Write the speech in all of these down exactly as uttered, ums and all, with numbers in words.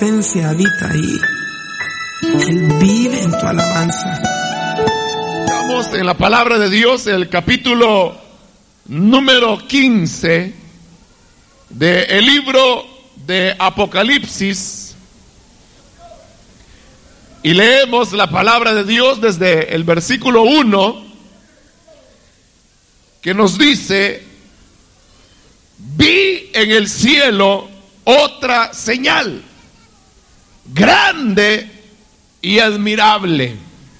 presencia habita ahí. Él vive en tu alabanza. Estamos en la palabra de Dios, el capítulo número quince del libro de Apocalipsis, y leemos la palabra de Dios desde el versículo uno, que nos dice: vi en el cielo otra señal, grande y admirable.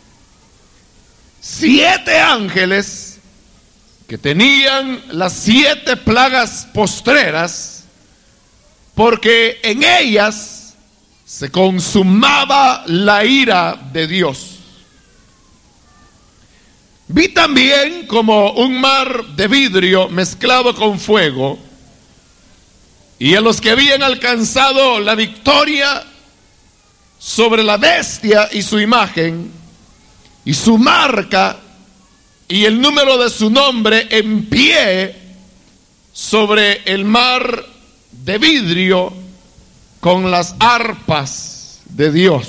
Siete ángeles que tenían las siete plagas postreras, porque en ellas se consumaba la ira de Dios. Vi también como un mar de vidrio mezclado con fuego, y a los que habían alcanzado la victoria sobre la bestia y su imagen, y su marca, y el número de su nombre, en pie sobre el mar de vidrio con las arpas de Dios,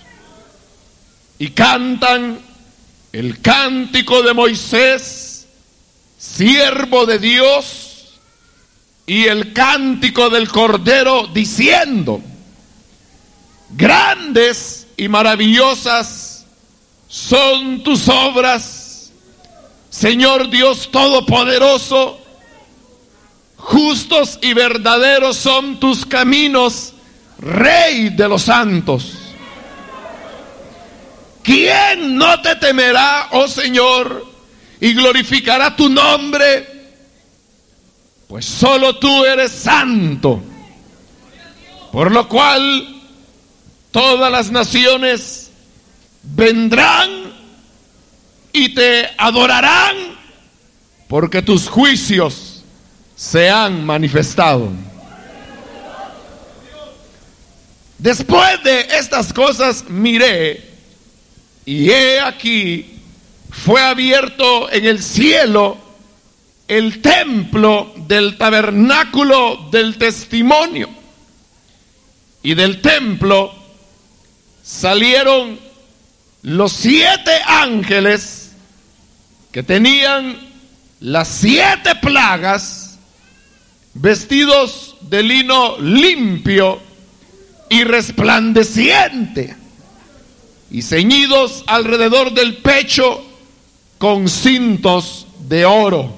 y cantan el cántico de Moisés, siervo de Dios, y el cántico del Cordero, diciendo: grandes y maravillosas son tus obras, Señor Dios Todopoderoso. Justos y verdaderos son tus caminos, Rey de los santos. ¿Quién no te temerá, oh Señor, y glorificará tu nombre? Pues solo tú eres santo. Por lo cual todas las naciones vendrán y te adorarán, porque tus juicios se han manifestado. Después de estas cosas miré, y he aquí fue abierto en el cielo el templo del tabernáculo del testimonio, y del templo salieron los siete ángeles que tenían las siete plagas, vestidos de lino limpio y resplandeciente, y ceñidos alrededor del pecho con cintos de oro.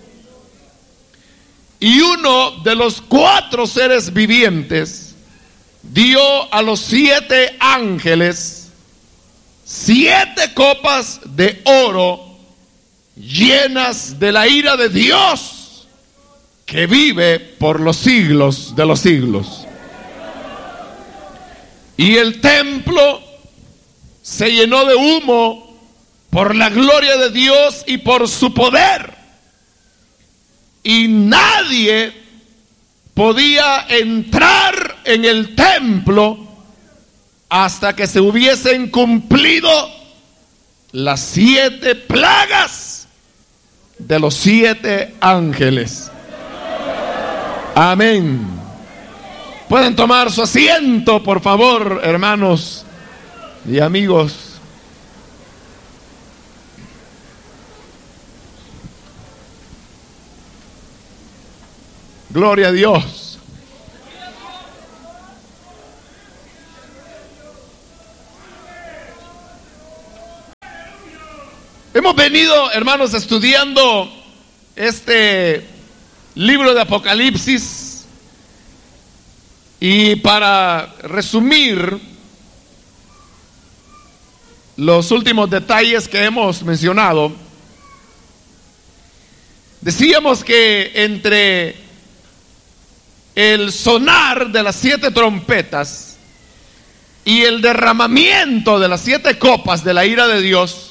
Y uno de los cuatro seres vivientes dio a los siete ángeles siete copas de oro llenas de la ira de Dios, que vive por los siglos de los siglos. Y el templo se llenó de humo por la gloria de Dios y por su poder, y nadie podía entrar en el templo hasta que se hubiesen cumplido las siete plagas de los siete ángeles. Amén. Pueden tomar su asiento, por favor, hermanos y amigos. Gloria a Dios. Hemos venido, hermanos, estudiando este libro de Apocalipsis, y para resumir los últimos detalles que hemos mencionado, decíamos que entre el sonar de las siete trompetas y el derramamiento de las siete copas de la ira de Dios,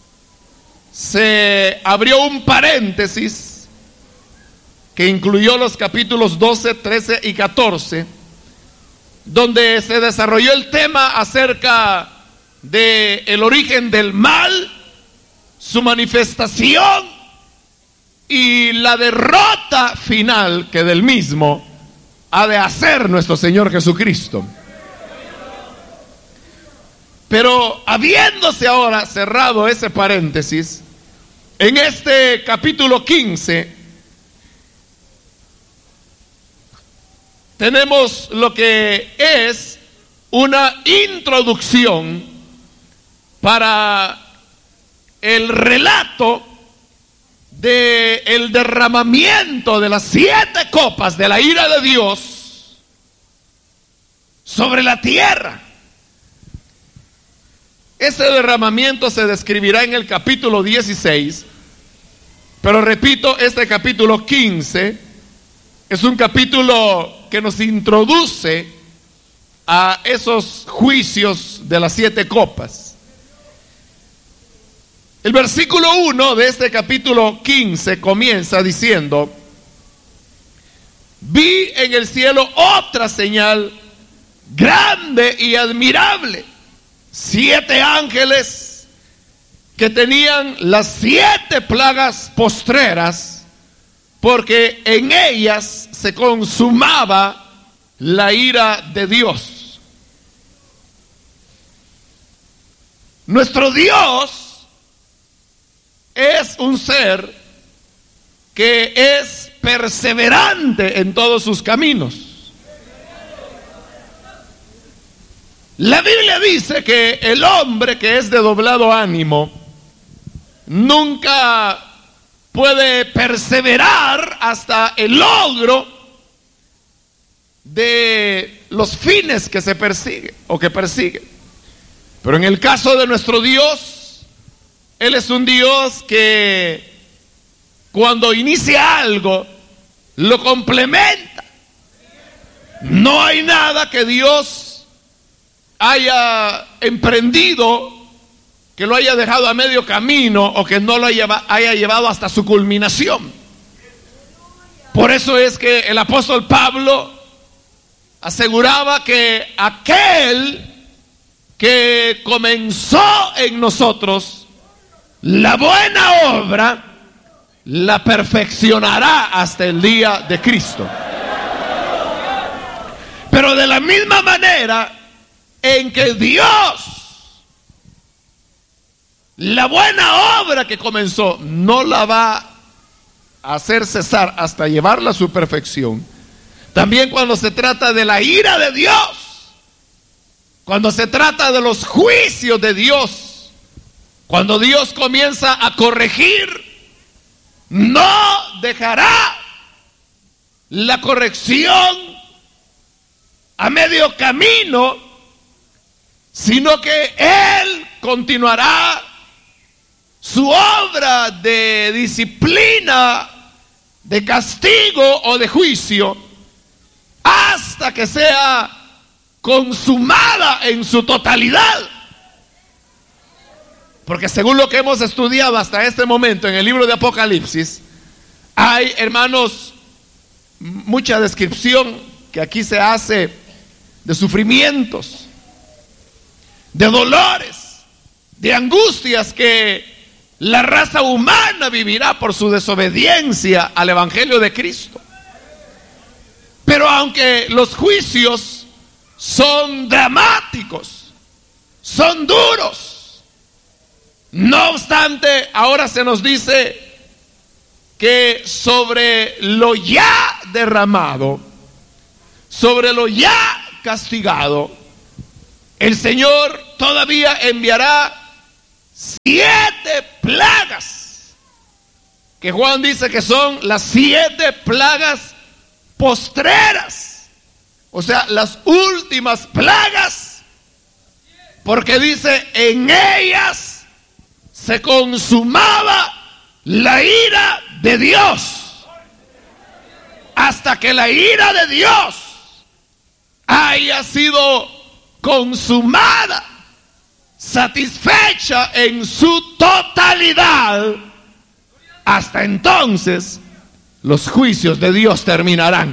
se abrió un paréntesis que incluyó los capítulos doce, trece y catorce, donde se desarrolló el tema acerca de el origen del mal, su manifestación y la derrota final que del mismo ha de hacer nuestro Señor Jesucristo. Pero habiéndose ahora cerrado ese paréntesis, en este capítulo quince tenemos lo que es una introducción para el relato del derramamiento de las siete copas de la ira de Dios sobre la tierra. Ese derramamiento se describirá en el capítulo dieciséis, pero repito, este capítulo quince es un capítulo que nos introduce a esos juicios de las siete copas. El versículo uno de este capítulo quince comienza diciendo: vi en el cielo otra señal grande y admirable, siete ángeles que tenían las siete plagas postreras, porque en ellas se consumaba la ira de Dios. Nuestro Dios es un ser que es perseverante en todos sus caminos. La Biblia dice que el hombre que es de doblado ánimo nunca puede perseverar hasta el logro de los fines que se persigue o que persigue. Pero en el caso de nuestro Dios, Él es un Dios que cuando inicia algo, lo complementa. No hay nada que Dios haya emprendido que lo haya dejado a medio camino o que no lo haya, haya llevado hasta su culminación. Por eso es que el apóstol Pablo aseguraba que aquel que comenzó en nosotros la buena obra la perfeccionará hasta el día de Cristo. Pero de la misma manera en que Dios la buena obra que comenzó no la va a hacer cesar hasta llevarla a su perfección, también cuando se trata de la ira de Dios, cuando se trata de los juicios de Dios, cuando Dios comienza a corregir, no dejará la corrección a medio camino, sino que Él continuará su obra de disciplina, de castigo o de juicio, hasta que sea consumada en su totalidad. Porque según lo que hemos estudiado hasta este momento en el libro de Apocalipsis, hay, hermanos, mucha descripción que aquí se hace de sufrimientos, de dolores, de angustias que la raza humana vivirá por su desobediencia al Evangelio de Cristo. Pero aunque los juicios son dramáticos, son duros, no obstante, ahora se nos dice que sobre lo ya derramado, sobre lo ya castigado, el Señor todavía enviará siete plagas, que Juan dice que son las siete plagas postreras, o sea, las últimas plagas, porque dice, en ellas se consumaba la ira de Dios, hasta que la ira de Dios haya sido consumada, satisfecha en su totalidad, hasta entonces los juicios de Dios terminarán.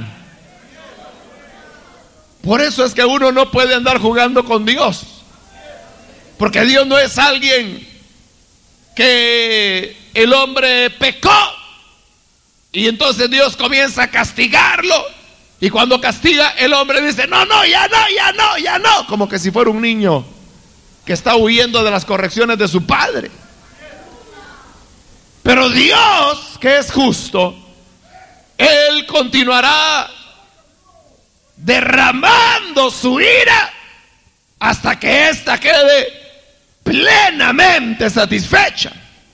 Por eso es que uno no puede andar jugando con Dios, porque Dios no es alguien que el hombre pecó y entonces Dios comienza a castigarlo, y cuando castiga el hombre dice no, no, ya no, ya no, ya no, como que si fuera un niño que está huyendo de las correcciones de su padre. Pero Dios, que es justo, Él continuará derramando su ira hasta que ésta quede plenamente satisfecha.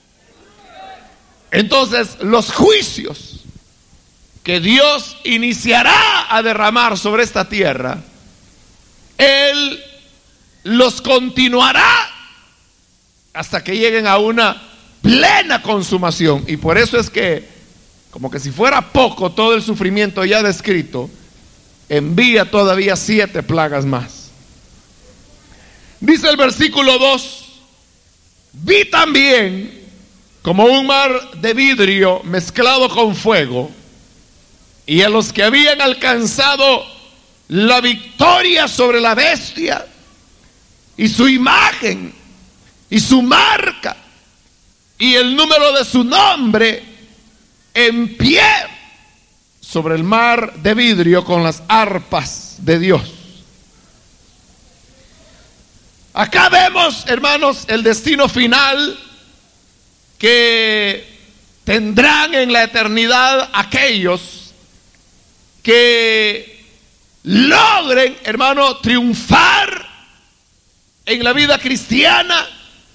Entonces, los juicios que Dios iniciará a derramar sobre esta tierra, Él los continuará hasta que lleguen a una plena consumación. Y por eso es que, como que si fuera poco todo el sufrimiento ya descrito, envía todavía siete plagas más. Dice el versículo dos: vi también como un mar de vidrio mezclado con fuego, y a los que habían alcanzado la victoria sobre la bestia y su imagen y su marca y el número de su nombre, en pie sobre el mar de vidrio con las arpas de Dios. Acá vemos, hermanos, el destino final que tendrán en la eternidad aquellos que logren, hermano, triunfar en la vida cristiana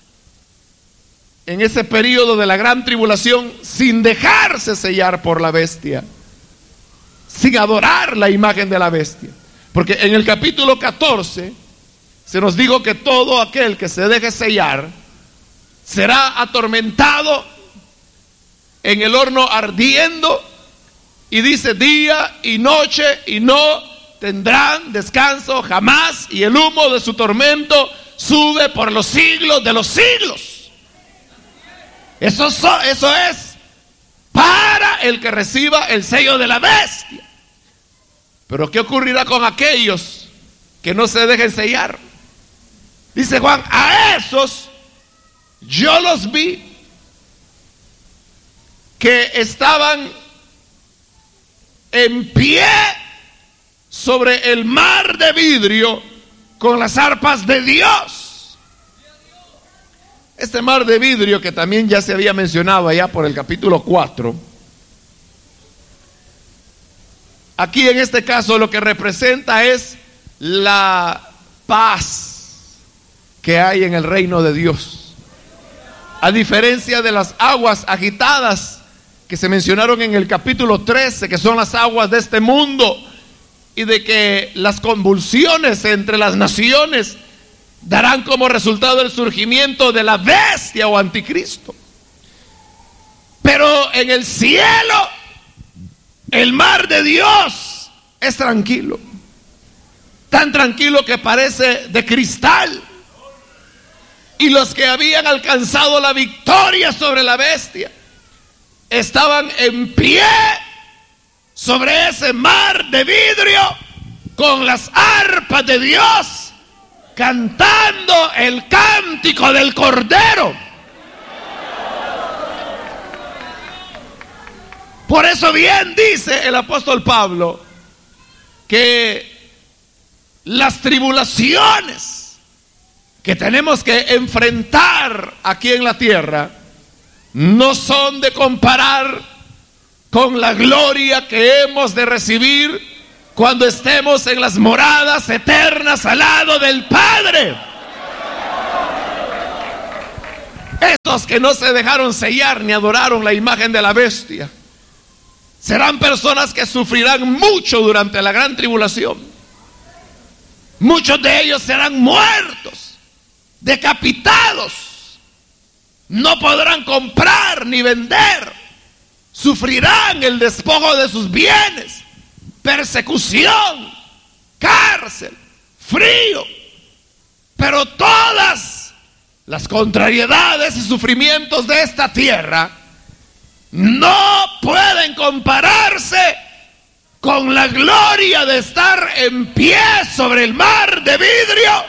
en ese periodo de la gran tribulación, sin dejarse sellar por la bestia, sin adorar la imagen de la bestia. Porque en el capítulo catorce se nos dijo que todo aquel que se deje sellar será atormentado en el horno ardiendo, y dice: día y noche, y no tendrán descanso jamás, y el humo de su tormento sube por los siglos de los siglos. Eso, so, eso es para el que reciba el sello de la bestia. Pero ¿qué ocurrirá con aquellos que no se dejen sellar? Dice Juan: a esos yo los vi que estaban en pie sobre el mar de vidrio con las arpas de Dios. Este mar de vidrio, que también ya se había mencionado allá por el capítulo cuatro, aquí en este caso lo que representa es la paz que hay en el reino de Dios. A diferencia de las aguas agitadas que se mencionaron en el capítulo trece, que son las aguas de este mundo, y de que las convulsiones entre las naciones darán como resultado el surgimiento de la bestia o anticristo. Pero en el cielo, el mar de Dios es tranquilo, tan tranquilo que parece de cristal. Y los que habían alcanzado la victoria sobre la bestia estaban en pie sobre ese mar de vidrio con las arpas de Dios, cantando el cántico del Cordero. Por eso bien dice el apóstol Pablo que las tribulaciones que tenemos que enfrentar aquí en la tierra no son de comparar con la gloria que hemos de recibir cuando estemos en las moradas eternas al lado del Padre. Estos que no se dejaron sellar ni adoraron la imagen de la bestia serán personas que sufrirán mucho durante la gran tribulación. Muchos de ellos serán muertos, decapitados, no podrán comprar ni vender, sufrirán el despojo de sus bienes, persecución, cárcel, frío. Pero todas las contrariedades y sufrimientos de esta tierra no pueden compararse con la gloria de estar en pie sobre el mar de vidrio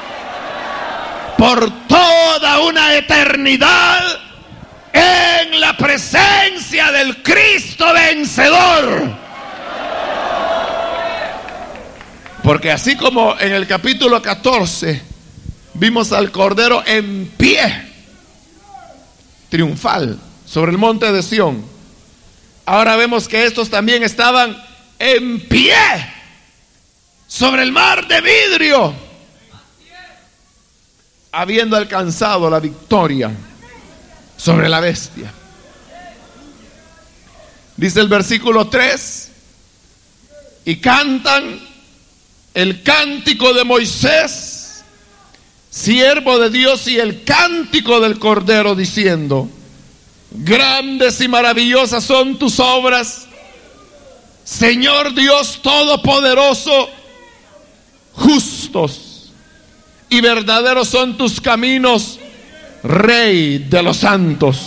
por toda una eternidad en la presencia del Cristo vencedor. Porque así como en el capítulo catorce vimos al Cordero en pie, triunfal, sobre el monte de Sión. Ahora vemos que estos también estaban en pie sobre el mar de vidrio, habiendo alcanzado la victoria sobre la bestia. Dice el versículo tres: y cantan el cántico de Moisés, siervo de Dios, y el cántico del Cordero, diciendo: grandes y maravillosas son tus obras, Señor Dios Todopoderoso. Justos y verdaderos son tus caminos, Rey de los santos.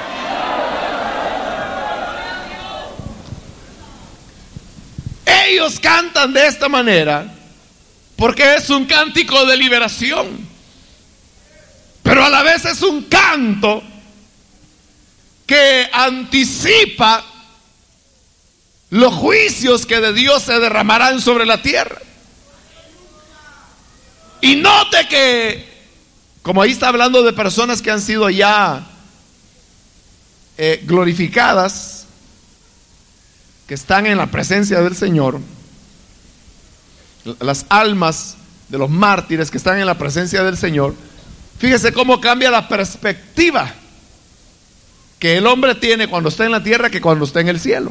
Ellos cantan de esta manera porque es un cántico de liberación, pero a la vez es un canto que anticipa los juicios que de Dios se derramarán sobre la tierra. Y note que, como ahí está hablando de personas que han sido ya eh, glorificadas, que están en la presencia del Señor, las almas de los mártires que están en la presencia del Señor, fíjese cómo cambia la perspectiva que el hombre tiene cuando está en la tierra que cuando está en el cielo.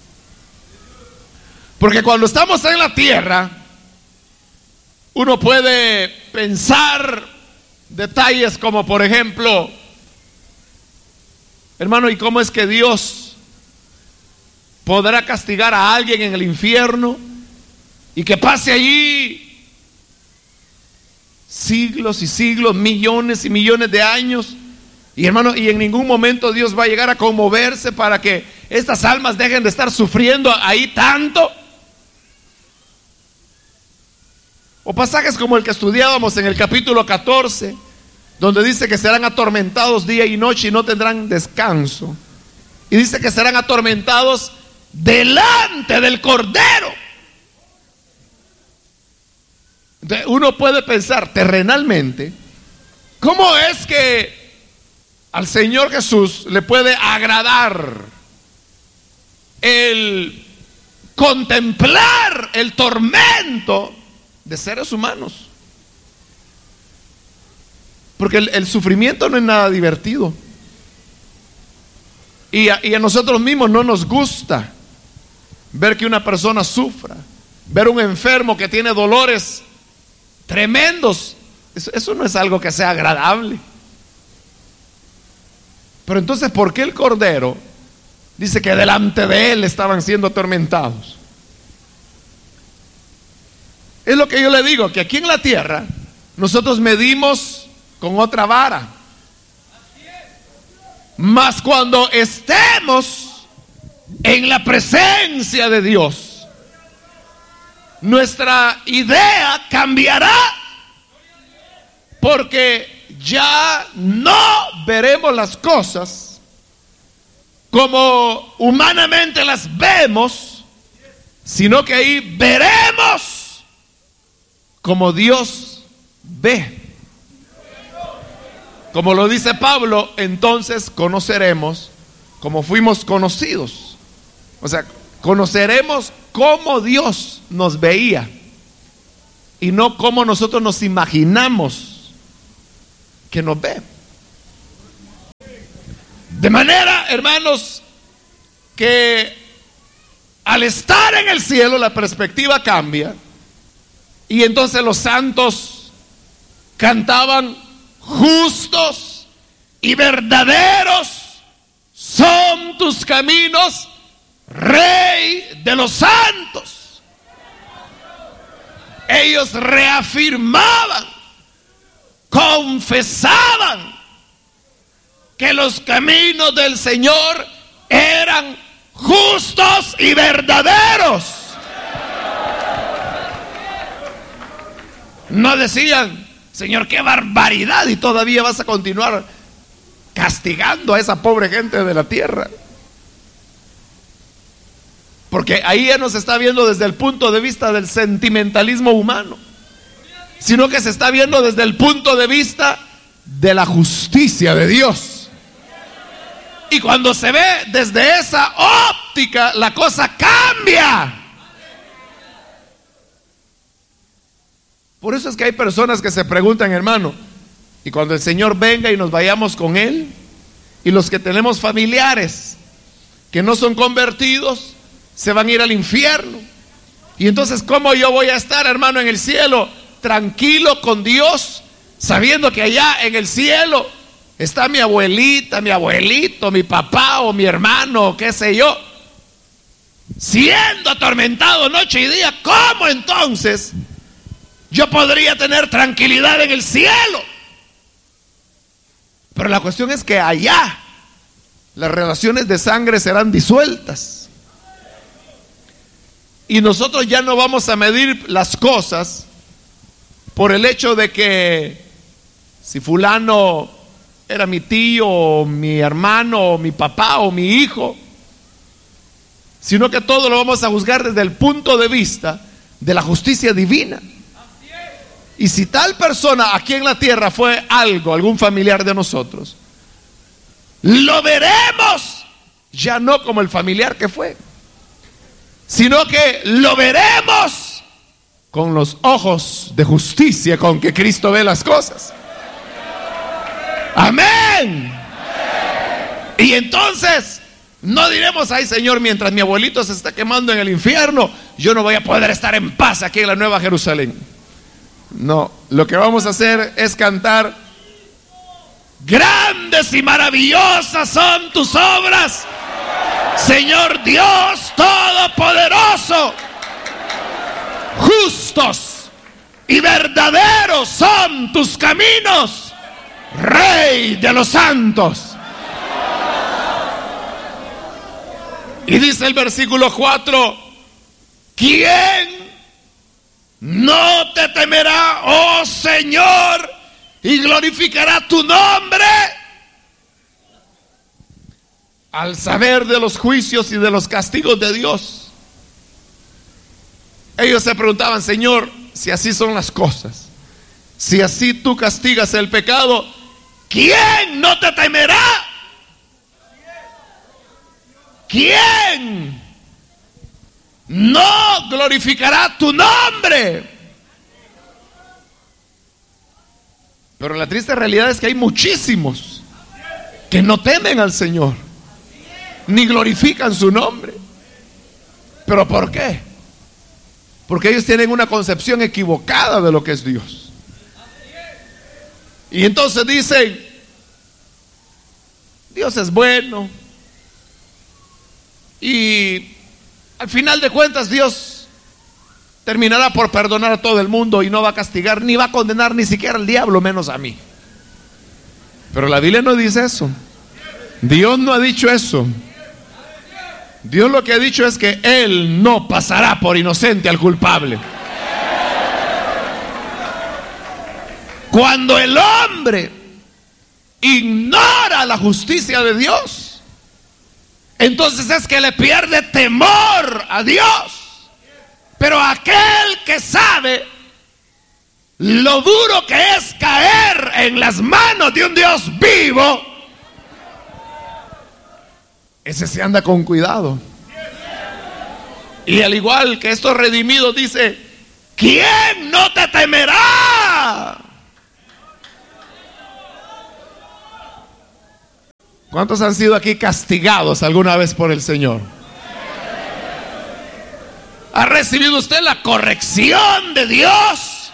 Porque cuando estamos en la tierra, uno puede pensar detalles como, por ejemplo, hermano, ¿y cómo es que Dios podrá castigar a alguien en el infierno y que pase allí siglos y siglos, millones y millones de años? Y hermano, y en ningún momento Dios va a llegar a conmoverse para que estas almas dejen de estar sufriendo ahí tanto. O pasajes como el que estudiábamos en el capítulo catorce, donde dice que serán atormentados día y noche y no tendrán descanso. Y dice que serán atormentados delante del Cordero. Entonces uno puede pensar terrenalmente, ¿cómo es que al Señor Jesús le puede agradar el contemplar el tormento de seres humanos? Porque el, el sufrimiento no es nada divertido. Y a, y a nosotros mismos no nos gusta ver que una persona sufra, ver un enfermo que tiene dolores tremendos. Eso, eso no es algo que sea agradable. Pero entonces, ¿por qué el Cordero dice que delante de él estaban siendo atormentados? Es lo que yo le digo, que aquí en la tierra nosotros medimos con otra vara. Mas cuando estemos en la presencia de Dios, nuestra idea cambiará, porque ya no veremos las cosas como humanamente las vemos, sino que ahí veremos como Dios ve. Como lo dice Pablo, entonces conoceremos como fuimos conocidos. O sea, conoceremos cómo Dios nos veía y no cómo nosotros nos imaginamos que nos ve. De manera, hermanos, que al estar en el cielo la perspectiva cambia, y entonces los santos cantaban: justos y verdaderos son tus caminos, Rey de los santos. Ellos reafirmaban, confesaban que los caminos del Señor eran justos y verdaderos. No decían: Señor, qué barbaridad, y todavía vas a continuar castigando a esa pobre gente de la tierra. Porque ahí ya nos está viendo desde el punto de vista del sentimentalismo humano. sino que se está viendo desde el punto de vista de la justicia de Dios. Y cuando se ve desde esa óptica, la cosa cambia. Por eso es que hay personas que se preguntan, hermano, y cuando el Señor venga y nos vayamos con Él, y los que tenemos familiares que no son convertidos, se van a ir al infierno. Y entonces, ¿cómo yo voy a estar, hermano, en el cielo, tranquilo con Dios, sabiendo que allá en el cielo está mi abuelita, mi abuelito, mi papá o mi hermano, qué sé yo, siendo atormentado noche y día? ¿Cómo entonces yo podría tener tranquilidad en el cielo? Pero la cuestión es que allá las relaciones de sangre serán disueltas. Y nosotros ya no vamos a medir las cosas por el hecho de que si fulano era mi tío, o mi hermano, o mi papá, o mi hijo, sino que todo lo vamos a juzgar desde el punto de vista de la justicia divina. Y si tal persona aquí en la tierra fue algo, algún familiar de nosotros, lo veremos ya no como el familiar que fue, sino que lo veremos con los ojos de justicia con que Cristo ve las cosas. Amén. Y entonces no diremos: ay, Señor, mientras mi abuelito se está quemando en el infierno, yo no voy a poder estar en paz aquí en la Nueva Jerusalén. No, lo que vamos a hacer es cantar: grandes y maravillosas son tus obras, Señor Dios Todopoderoso. Justos y verdaderos son tus caminos, Rey de los santos. Y dice el versículo cuatro: ¿quién no te temerá, oh Señor, y glorificará tu nombre? Al saber de los juicios y de los castigos de Dios, ellos se preguntaban: Señor, si así son las cosas, si así tú castigas el pecado, ¿quién no te temerá? ¿Quién no glorificará tu nombre? Pero la triste realidad es que hay muchísimos que no temen al Señor, ni glorifican su nombre. ¿Pero por qué? Porque ellos tienen una concepción equivocada de lo que es Dios. Y entonces dicen: Dios es bueno, y al final de cuentas Dios terminará por perdonar a todo el mundo y no va a castigar, ni va a condenar ni siquiera al diablo, menos a mí. Pero la Biblia no dice eso. Dios no ha dicho eso. Dios lo que ha dicho es que Él no pasará por inocente al culpable. Cuando el hombre ignora la justicia de Dios, entonces es que le pierde temor a Dios. Pero aquel que sabe lo duro que es caer en las manos de un Dios vivo, ese se anda con cuidado. Y al igual que estos redimidos, dice: ¿quién no te temerá? ¿Cuántos han sido aquí castigados alguna vez por el Señor? ¿Ha recibido usted la corrección de Dios?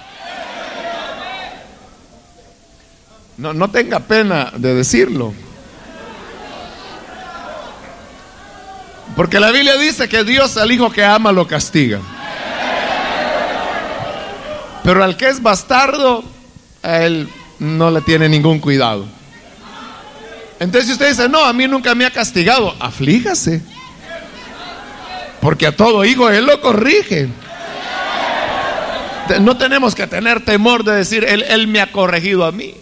No, no tenga pena de decirlo. Porque la Biblia dice que Dios al hijo que ama lo castiga. Pero al que es bastardo, a él no le tiene ningún cuidado. Entonces si usted dice: no, a mí nunca me ha castigado, aflíjase, porque a todo hijo Él lo corrige. No tenemos que tener temor de decir: Él, él me ha corregido a mí.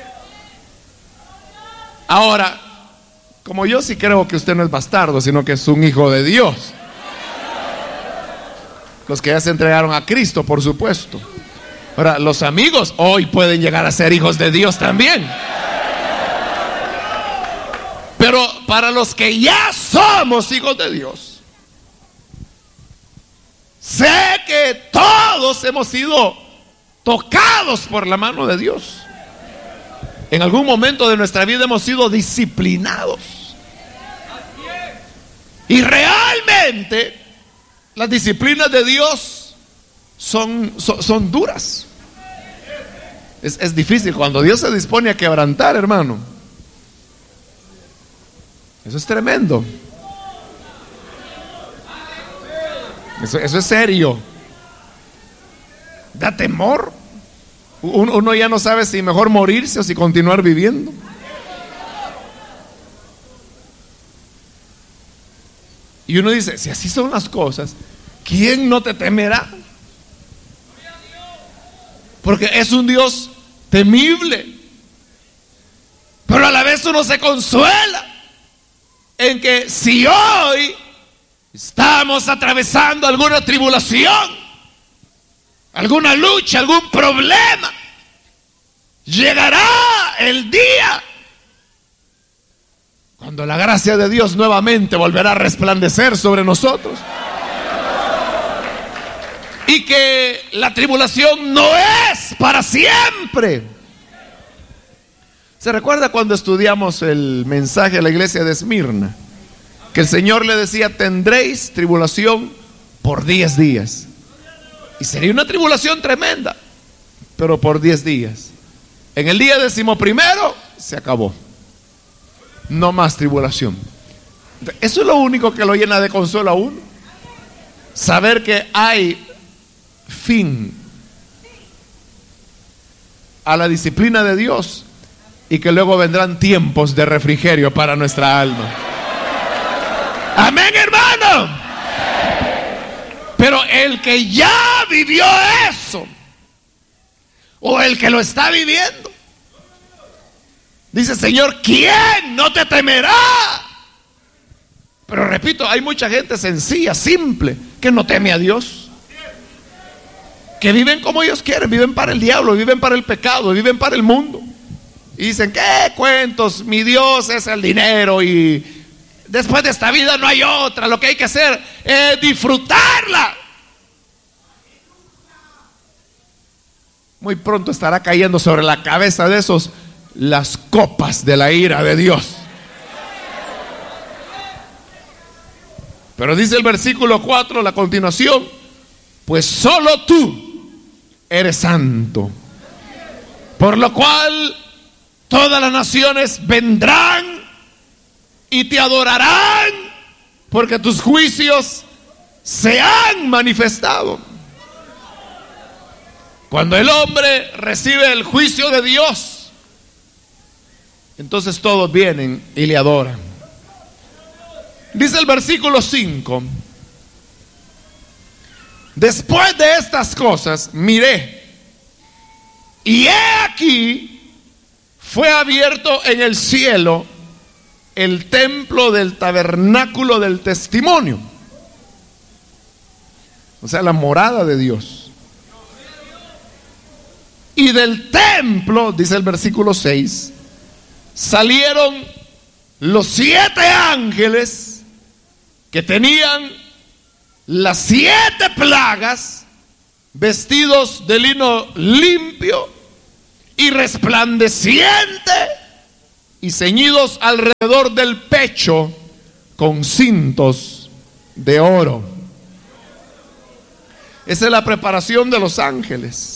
Ahora, como yo sí creo que usted no es bastardo, sino que es un hijo de Dios, los que ya se entregaron a Cristo, por supuesto. Ahora, los amigos hoy pueden llegar a ser hijos de Dios también. Pero para los que ya somos hijos de Dios, sé que todos hemos sido tocados por la mano de Dios. En algún momento de nuestra vida hemos sido disciplinados. Y realmente las disciplinas de Dios son, son, son duras. Es, es difícil cuando Dios se dispone a quebrantar, hermano. Eso es tremendo. Eso, eso es serio. Da temor. Uno, uno ya no sabe si mejor morirse o si continuar viviendo. Y uno dice, si así son las cosas, ¿quién no te temerá? Porque es un Dios temible. Pero a la vez uno se consuela en que si hoy estamos atravesando alguna tribulación, alguna lucha, algún problema, llegará el día cuando la gracia de Dios nuevamente volverá a resplandecer sobre nosotros. Y que la tribulación no es para siempre. ¿Se recuerda cuando estudiamos el mensaje a la iglesia de Esmirna? Que el Señor le decía, tendréis tribulación por diez días. Y sería una tribulación tremenda, pero por diez días. En el día decimoprimero se acabó. No más tribulación. Eso es lo único que lo llena de consuelo a uno. Saber que hay fin a la disciplina de Dios y que luego vendrán tiempos de refrigerio para nuestra alma. Amén, hermano. Pero el que ya vivió eso, o el que lo está viviendo, dice, Señor, ¿quién no te temerá? Pero repito, hay mucha gente sencilla, simple, que no teme a Dios, que viven como ellos quieren, viven para el diablo, viven para el pecado, viven para el mundo. Y dicen, ¿qué cuentos? Mi Dios es el dinero y después de esta vida no hay otra. Lo que hay que hacer es disfrutarla. Muy pronto estará cayendo sobre la cabeza de esos las copas de la ira de Dios. Pero dice el versículo cuatro, la continuación, pues solo tú eres santo, por lo cual todas las naciones vendrán y te adorarán, porque tus juicios se han manifestado. Cuando el hombre recibe el juicio de Dios, entonces todos vienen y le adoran. Dice el versículo cinco, después de estas cosas miré, y he aquí fue abierto en el cielo el templo del tabernáculo del testimonio, o sea, la morada de Dios. Y del templo, dice el versículo seis, salieron los siete ángeles que tenían las siete plagas, vestidos de lino limpio y resplandeciente, y ceñidos alrededor del pecho con cintos de oro. Esa es la preparación de los ángeles,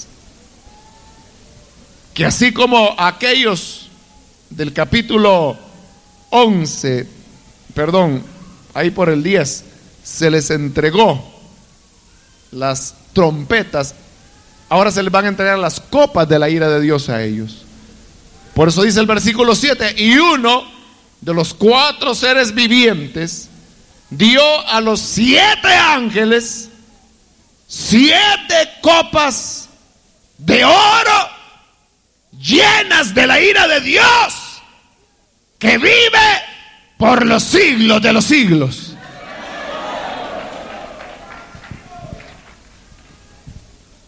que así como aquellos del capítulo once, perdón, ahí por el diez, se les entregó las trompetas, ahora se les van a entregar las copas de la ira de Dios a ellos. Por eso dice el versículo siete, y uno de los cuatro seres vivientes dio a los siete ángeles siete copas de oro llenas de la ira de Dios, que vive por los siglos de los siglos.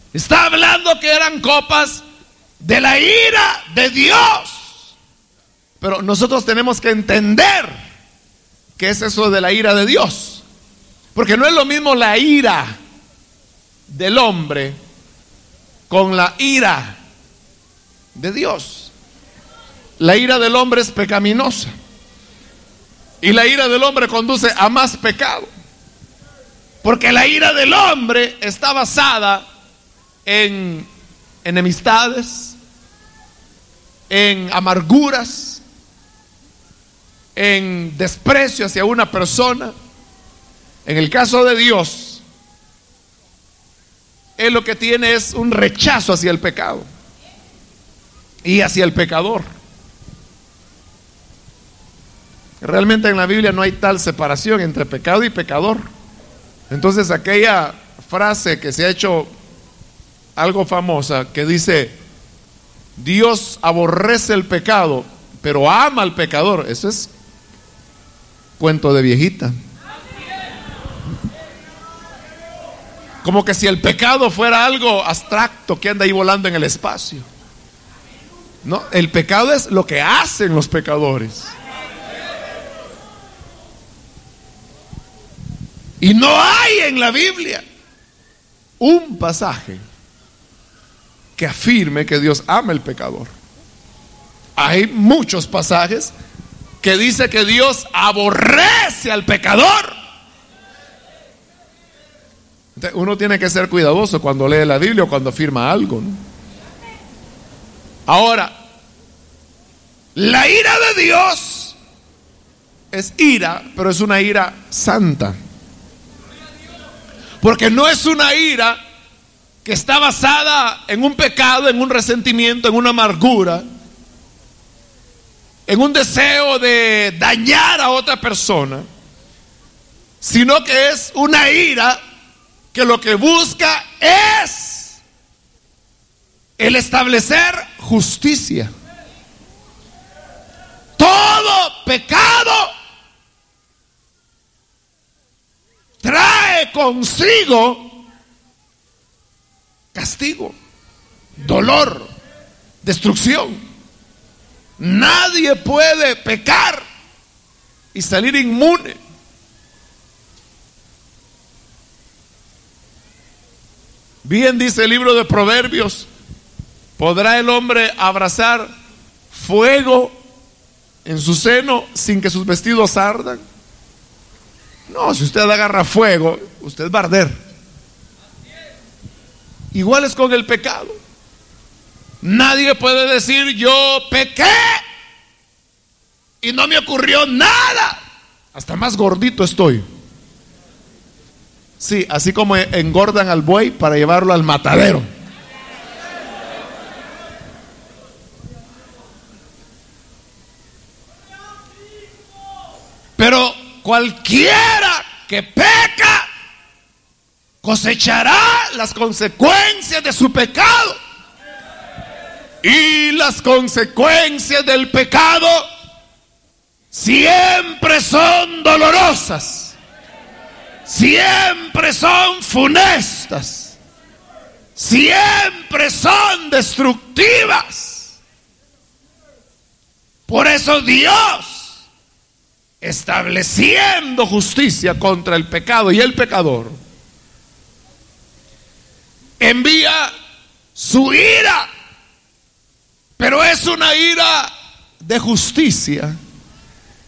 Está hablando que eran copas de la ira de Dios. Pero nosotros tenemos que entender qué es eso de la ira de Dios. Porque no es lo mismo la ira del hombre con la ira de Dios. La ira del hombre es pecaminosa. Y la ira del hombre conduce a más pecado. Porque la ira del hombre está basada en enemistades, en amarguras, en desprecio hacia una persona. En el caso de Dios, Él lo que tiene es un rechazo hacia el pecado y hacia el pecador. Realmente en la Biblia no hay tal separación entre pecado y pecador. Entonces aquella frase que se ha hecho algo famosa, que dice: Dios aborrece el pecado, pero ama al pecador, eso es cuento de viejita. Como que si el pecado fuera algo abstracto que anda ahí volando en el espacio. No, el pecado es lo que hacen los pecadores. Y no hay en la Biblia un pasaje que afirme que Dios ama al pecador. Hay muchos pasajes que dice que Dios aborrece al pecador. Entonces, uno tiene que ser cuidadoso cuando lee la Biblia o cuando afirma algo, ¿no? Ahora, la ira de Dios es ira, pero es una ira santa. Porque no es una ira que está basada en un pecado, en un resentimiento, en una amargura, en un deseo de dañar a otra persona, sino que es una ira que lo que busca es el establecer justicia. Todo pecado trae consigo castigo, dolor, destrucción. Nadie puede pecar y salir inmune. Bien dice el libro de Proverbios: ¿podrá el hombre abrazar fuego en su seno sin que sus vestidos ardan? No, si usted agarra fuego, usted va a arder. Igual es con el pecado. Nadie puede decir: yo pequé y no me ocurrió nada. Hasta más gordito estoy. Sí, así como engordan al buey para llevarlo al matadero. Pero cualquiera que peca cosechará las consecuencias de su pecado. Y las consecuencias del pecado siempre son dolorosas, siempre son funestas, siempre son destructivas. Por eso Dios, estableciendo justicia contra el pecado y el pecador, envía su ira, pero es una ira de justicia.